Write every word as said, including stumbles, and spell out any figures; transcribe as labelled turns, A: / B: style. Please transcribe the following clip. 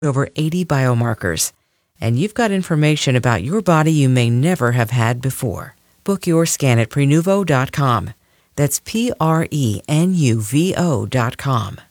A: over eighty biomarkers, and you've got information about your body you may never have had before. Book your scan at Prenuvo dot com. That's P R E N U V O dot com.